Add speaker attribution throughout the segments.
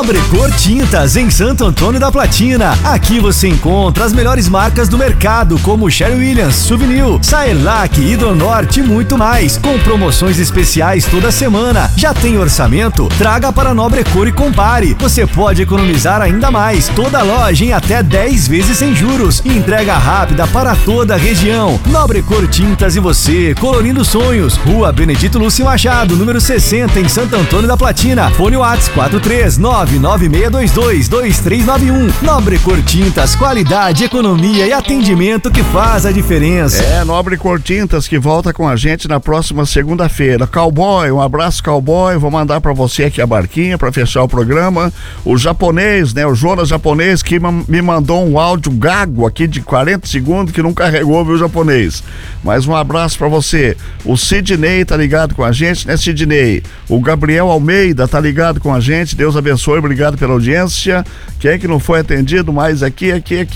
Speaker 1: Nobre Cor Tintas, em Santo Antônio da Platina. Aqui você encontra as melhores marcas do mercado, como Sherwin Williams, Souvenir, Saelac, Hidronorte e muito mais, com promoções especiais toda semana. Já tem orçamento? Traga para Nobre Cor e compare. Você pode economizar ainda mais. Toda loja em até 10 vezes sem juros. Entrega rápida para toda a região. Nobre Cor Tintas e você, colorindo sonhos. Rua Benedito Lúcio Machado, número 60, em Santo Antônio da Platina. Fone WhatsApp 43996222391. Nobre Cor Tintas, qualidade, economia e atendimento que faz a diferença.
Speaker 2: Nobre Cor Tintas que volta com a gente na próxima segunda-feira. Cowboy, um abraço, Cowboy. Vou mandar pra você aqui a barquinha pra fechar o programa. O japonês, né? O Jonas japonês que me mandou um áudio gago aqui de 40 segundos que não carregou, viu, japonês? Mas um abraço pra você. O Sidney tá ligado com a gente, né, Sidney? O Gabriel Almeida tá ligado com a gente. Deus abençoe, obrigado pela audiência. Quem é que não foi atendido mais aqui?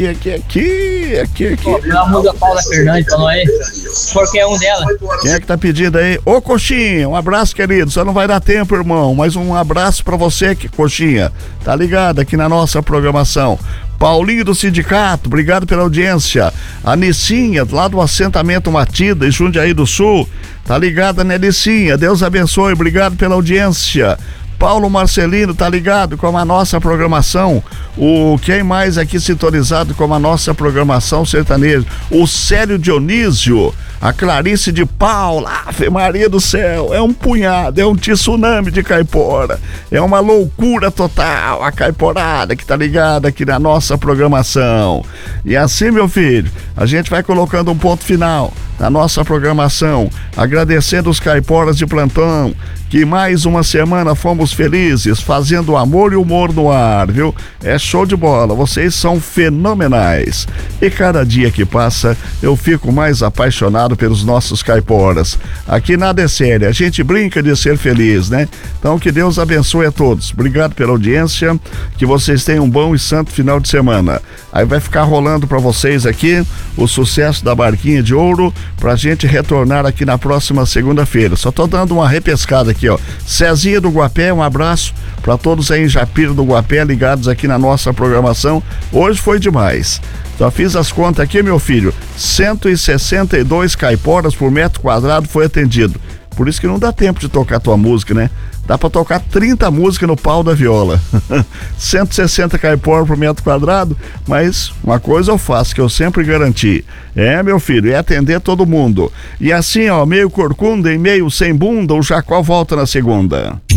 Speaker 3: A música Paula Fernandes, falou aí. Porque é um dela.
Speaker 2: Quem é que tá pedindo aí? Ô, Coxinha, um abraço, querido. Só não vai dar tempo, irmão, mas um abraço pra você, Coxinha. Tá ligado aqui na nossa programação. Paulinho do Sindicato, obrigado pela audiência. A Nicinha, lá do assentamento Matida, em Jundiaí do Sul, tá ligada, né, Nicinha? Deus abençoe, obrigado pela audiência. Paulo Marcelino tá ligado com a nossa programação. Quem mais aqui sintonizado com a nossa programação sertaneja? O Célio Dionísio, a Clarice de Paula, Ave Maria do céu, é um punhado, é um tsunami de caipora, é uma loucura total, a caiporada que tá ligada aqui na nossa programação. E assim, meu filho, a gente vai colocando um ponto final na nossa programação, agradecendo os caiporas de plantão, que mais uma semana fomos felizes, fazendo amor e humor no ar, viu? É show de bola, vocês são fenomenais. E cada dia que passa, eu fico mais apaixonado pelos nossos caiporas. Aqui nada é sério, a gente brinca de ser feliz, né? Então que Deus abençoe a todos. Obrigado pela audiência, que vocês tenham um bom e santo final de semana. Aí vai ficar rolando pra vocês aqui o sucesso da Barquinha de Ouro, pra gente retornar aqui na próxima segunda-feira. Só tô dando uma repescada aqui, ó. Cezinha do Guapé, um abraço pra todos aí em Japira do Guapé, ligados aqui na nossa programação. Hoje foi demais. Só fiz as contas aqui, meu filho. 162 caiporas por metro quadrado foi atendido. Por isso que não dá tempo de tocar tua música, né? Dá pra tocar 30 músicas no pau da viola. 160 caiporas por metro quadrado, mas uma coisa eu faço, que eu sempre garanti. Meu filho, é atender todo mundo. E assim, ó, meio corcunda e meio sem bunda, o Jacó volta na segunda.